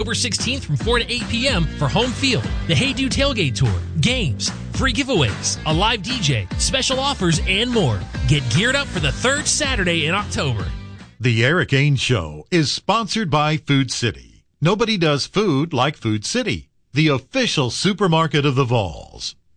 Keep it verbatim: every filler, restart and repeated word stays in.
October sixteenth from four to eight p.m. for Home Field, the Hey Do Tailgate Tour, games, free giveaways, a live D J, special offers, and more. Get geared up for the third Saturday in October. The Eric Ains Show is sponsored by Food City. Nobody does food like Food City, the official supermarket of the Vols.